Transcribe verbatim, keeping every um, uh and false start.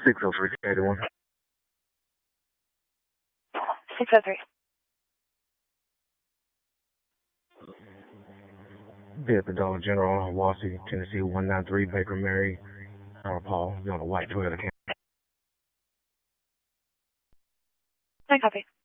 six oh three, eighty-one. six oh three. Be at the Dollar General in Wassee, Tennessee, one nine three Baker Mary, uh, Paul. Be on a white Toyota Camry. I copy.